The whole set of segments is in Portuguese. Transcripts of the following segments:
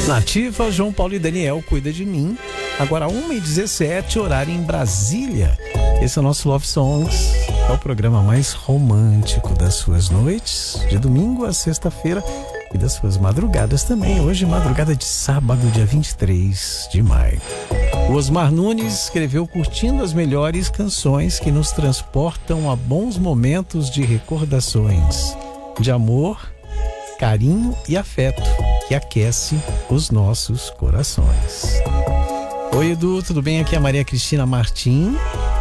Nativa, João Paulo e Daniel, Cuida de Mim. Agora 1h17, horário em Brasília. Esse é o nosso Love Songs. É o programa mais romântico das suas noites, de domingo a sexta-feira, e das suas madrugadas também. Hoje, madrugada de sábado, dia 23 de maio. O Osmar Nunes escreveu curtindo as melhores canções que nos transportam a bons momentos de recordações, de amor, carinho e afeto, que aquece os nossos corações. Oi, Edu, tudo bem? Aqui é a Maria Cristina Martim.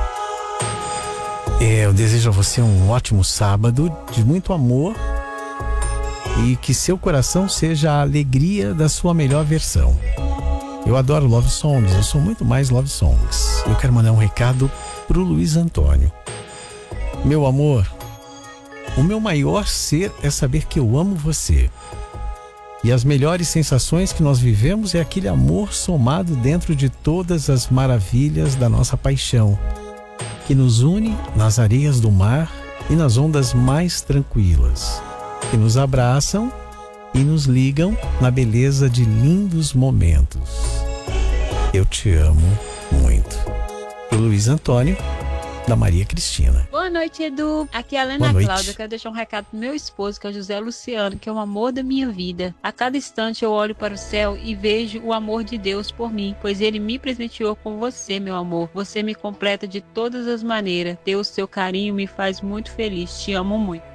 Eu desejo a você um ótimo sábado, de muito amor, e que seu coração seja a alegria da sua melhor versão. Eu adoro Love Songs, eu sou muito mais Love Songs. Eu quero mandar um recado pro Luiz Antônio. Meu amor, o meu maior ser é saber que eu amo você. E as melhores sensações que nós vivemos é aquele amor somado dentro de todas as maravilhas da nossa paixão, que nos une nas areias do mar e nas ondas mais tranquilas, que nos abraçam e nos ligam na beleza de lindos momentos. Eu te amo muito. Pro Luiz Antônio, da Maria Cristina. Boa noite, Edu. Aqui é a Helena Cláudia. Quero deixar um recado pro meu esposo, que é o José Luciano, que é o amor da minha vida. A cada instante eu olho para o céu e vejo o amor de Deus por mim, pois ele me presenteou com você, meu amor. Você me completa de todas as maneiras. Deus, seu carinho me faz muito feliz. Te amo muito.